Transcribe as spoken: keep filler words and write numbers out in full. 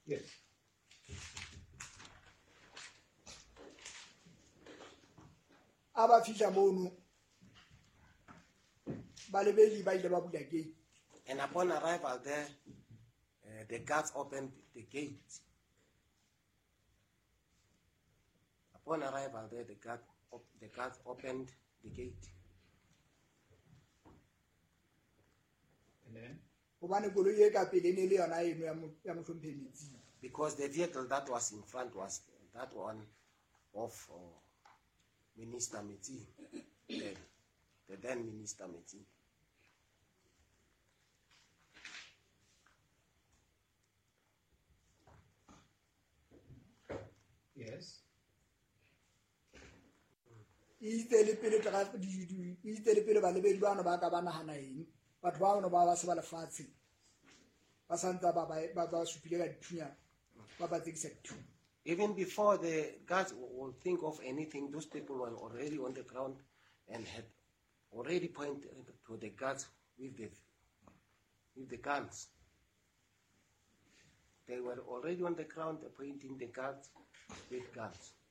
Yes. Aba fihla mono ba lebedi ba ile ba bula gate. And upon arrival there, uh, the guards opened the gate. Upon arrival there, the guard op the guards opened the gate. And then? Hobane koloi e ka pele ne le yona eno ya mo ya mo hlompheletse. Because the vehicle that was in front was that one of uh, Minister Metsi, the, the then Minister Metsi. Yes. Itse le pele tla di di itse le pele ba lebedi bana ba ka ba nahana eng batho ba bona ba ba se ba lefatshe ba santsa ba ba ba supile ka dithunya ba ba tsekisa dithunya. Even before the guards will think of anything, those people were already on the ground and had already pointed to the guards with the with the guns. They were already on the ground pointing the guards with guns.